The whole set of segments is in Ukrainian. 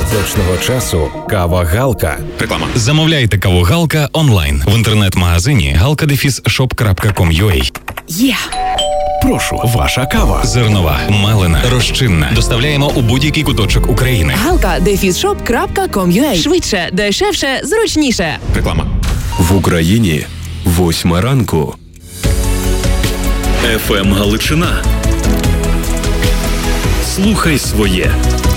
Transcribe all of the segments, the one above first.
Точного часу кава Галка. Реклама. Замовляйте каву Галка онлайн в інтернет-магазині galka-shop.com.ua. Є! Прошу, ваша кава. Зернова, мелена, розчинна. Доставляємо у будь-який куточок України. galka-shop.com.ua. Швидше, дешевше, зручніше. Реклама. В Україні 8 ранку. ФМ Галичина. Слухай своє.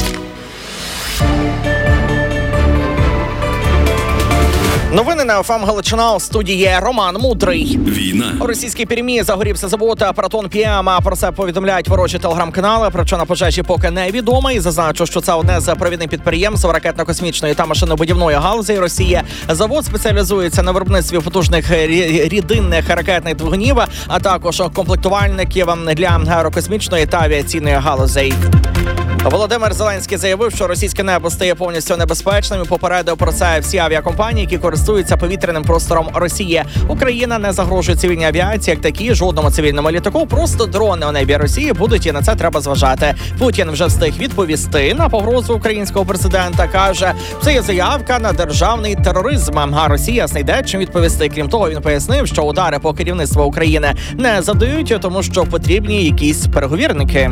Новини на ФМ Галичина. У студії Роман Мудрий. Війна. У російській Пермі загорівся завод Протон ПМ. Про це повідомляють ворожі телеграм-канали. Причина пожежі поки невідома. І зазначу, що це одне з провідних підприємств ракетно-космічної та машинобудівної галузі Росії. Завод спеціалізується на виробництві потужних рідинних ракетних двигунів, а також комплектувальників для аерокосмічної та авіаційної галузей. Володимир Зеленський заявив, що російське небо стає повністю небезпечним і попередив про це всі авіакомпанії, які користуються повітряним простором Росії. Україна не загрожує цивільній авіації, як такі, жодному цивільному літаку. Просто дрони у небі Росії будуть, і на це треба зважати. Путін вже встиг відповісти на погрозу українського президента. Каже, це є заявка на державний тероризм, а Росія знайде чим відповісти. Крім того, він пояснив, що удари по керівництву України не завдають, тому що потрібні якісь переговірники.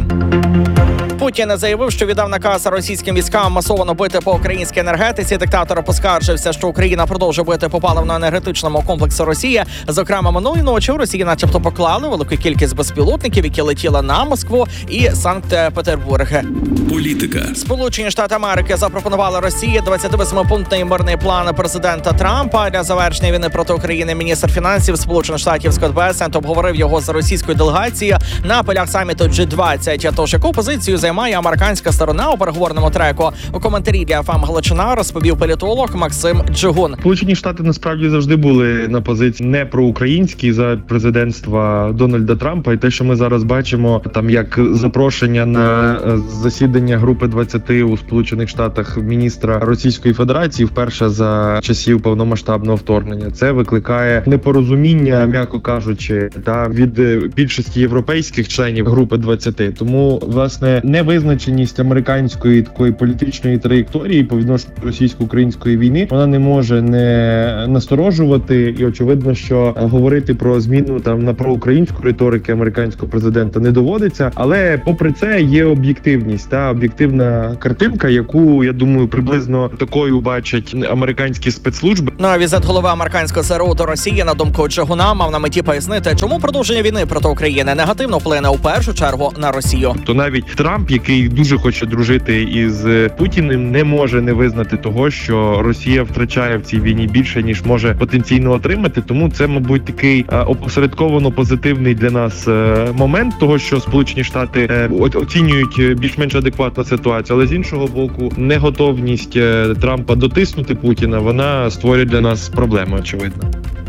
Путін заявив, що віддав наказ російським військам масово бити по українській енергетиці. Диктатор поскаржився, що Україна продовжує бити по паливно-енергетичному комплексу Росії. Зокрема, минулої ночі в Росії начебто поклали велику кількість безпілотників, які летіли на Москву і Санкт-Петербург. Політика. Сполучені Штати Америки запропонували Росії 28-пунктний мирний план президента Трампа для завершення війни проти України. Міністр фінансів Сполучених Штатів Скотт Бесент обговорив його з російською делегацією на полях саміту G20. Тож яку позицію займає американська сторона у переговорному треку? У коментарі для ФМ Галичина розповів політолог Максим Джигун. Сполучені Штати насправді завжди були на позиції не проукраїнській за президентства Дональда Трампа, і те, що ми зараз бачимо, там як запрошення на засідання групи 20 у Сполучених Штатах міністра Російської Федерації вперше за часів повномасштабного вторгнення, це викликає непорозуміння, м'яко кажучи, та від більшості європейських членів групи 20. Тому, власне, невизначеність американської такої політичної траєкторії по відношенню до російсько-української війни, вона не може не насторожувати, і очевидно, що говорити про зміну там на проукраїнську риторики американського президента не доводиться, але попри це є об'єктивність та об'єктивна картинка, яку, я думаю, приблизно такою бачать американські спецслужби. На візит голови американського ЦРУ до Росії, на думку Джигуна, мав на меті пояснити, чому продовження війни проти України негативно вплине у першу чергу на Росію. То навіть Трамп, який дуже хоче дружити із Путіним, не може не визнати того, що Росія втрачає в цій війні більше, ніж може потенційно отримати. Тому це, мабуть, такий опосередковано позитивний для нас момент того, що Сполучені Штати оцінюють більш-менш адекватну ситуацію. Але з іншого боку, неготовність Трампа дотиснути Путіна, вона створює для нас проблеми, очевидно.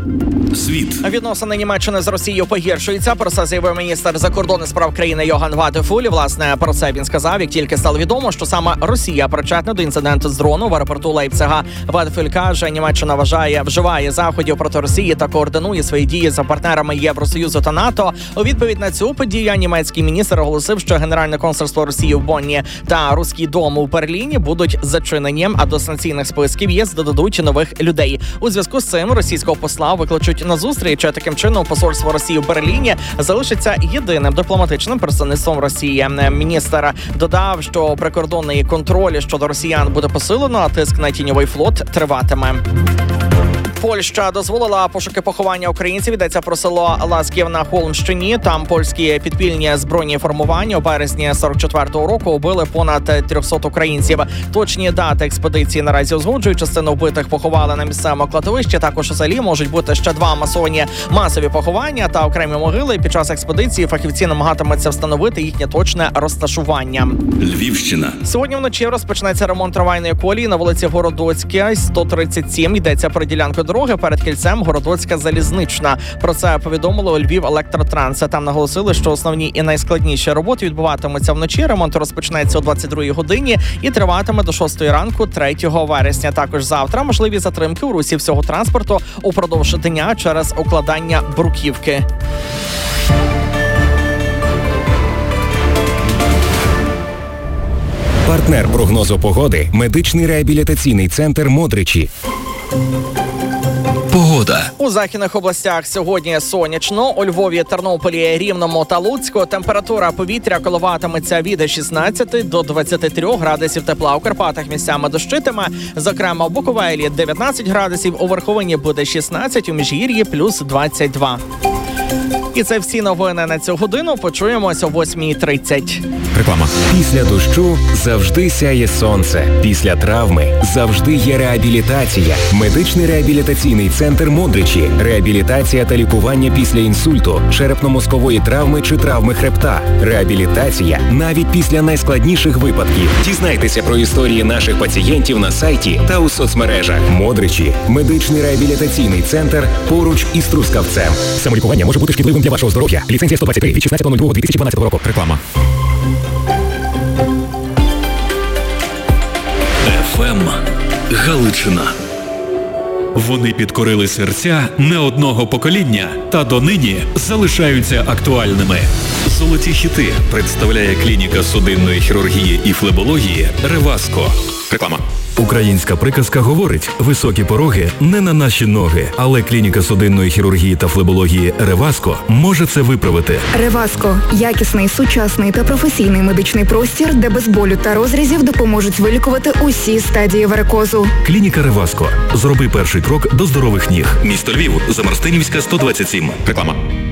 Світ. Відносини Німеччини з Росією погіршуються. Про це заявив міністр закордонних справ країни Йоганн Ватефуль. Власне, про це він сказав, як тільки стало відомо, що саме Росія причетна до інциденту з дрону в аеропорту Лейпцига. Ватефуль каже, Німеччина вживає заходів проти Росії та координує свої дії за партнерами Євросоюзу та НАТО. У відповідь на цю подію німецький міністр оголосив, що Генеральне консульство Росії в Бонні та Руський дом у Берліні будуть зачинені, а до санкційних списків ЄС додадуть нових людей. У зв'язку з цим російського посла викличуть на зустріч. Таким чином, посольство Росії в Берліні залишиться єдиним дипломатичним представництвом Росії. Міністр додав, що прикордонний контроль щодо росіян буде посилено, а тиск на тіньовий флот триватиме. Польща дозволила пошуки поховання українців. Йдеться про село Ласків на Холмщині. Там польські підпільні збройні формування у березні 44-го року убили понад 300 українців. Точні дати експедиції наразі узгоджують. Частину вбитих поховали на місцевому кладовищі. Також у селі можуть бути ще два масові поховання та окремі могили. Під час експедиції фахівці намагатимуться встановити їхнє точне розташування. Львівщина. Сьогодні вночі розпочнеться ремонт трамвайної колії на вулиці Городоцька, 137. Йдеться про ділянку дороги перед кільцем Городоцька Залізнична. Про це повідомило у Львів Електротранс. Там наголосили, що основні і найскладніші роботи відбуватимуться вночі. Ремонт розпочнеться о 22-й годині і триватиме до 6-ї ранку 3 вересня. Також завтра можливі затримки у русі всього транспорту упродовж дня через укладання бруківки. Партнер прогнозу погоди – медичний реабілітаційний центр «Модричі». Погода. У західних областях сьогодні сонячно. У Львові, Тернополі, Рівному та Луцьку температура повітря коливатиметься від 16 до 23 градусів тепла. У Карпатах місцями дощитиме. Зокрема, у Буковелі 19 градусів, у Верховині буде 16, у Міжгір'ї плюс 22. І це всі новини на цю годину. Почуємося о 8:30. Реклама. Після дощу завжди сяє сонце. Після травми завжди є реабілітація. Медичний реабілітаційний центр «Модричі». Реабілітація та лікування після інсульту, черепно-мозкової травми чи травми хребта. Реабілітація навіть після найскладніших випадків. Дізнайтеся про історії наших пацієнтів на сайті та у соцмережах. «Модричі» – медичний реабілітаційний центр поруч із Трускавцем. Самолікування може бути шкідливим для вашого здоров'я. Ліцензія 123 від 16.02.2012 року. Реклама. ФМ Галичина. Вони підкорили серця не одного покоління та донині залишаються актуальними. Золоті хіти представляє клініка судинної хірургії і флебології «Реваско». Реклама. Українська приказка говорить: високі пороги не на наші ноги, але клініка судинної хірургії та флебології «Реваско» може це виправити. «Реваско» – якісний, сучасний та професійний медичний простір, де без болю та розрізів допоможуть вилікувати усі стадії варикозу. Клініка «Реваско». Зроби перший крок до здорових ніг. Місто Львів. Замарстинівська, 127. Реклама.